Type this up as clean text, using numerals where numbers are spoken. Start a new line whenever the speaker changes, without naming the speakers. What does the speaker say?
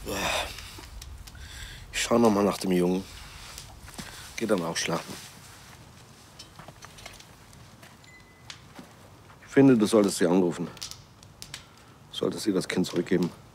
Ich schaue noch mal nach dem Jungen. Geh dann auch schlafen. Ich finde, du solltest sie anrufen. Du solltest ihr das Kind zurückgeben.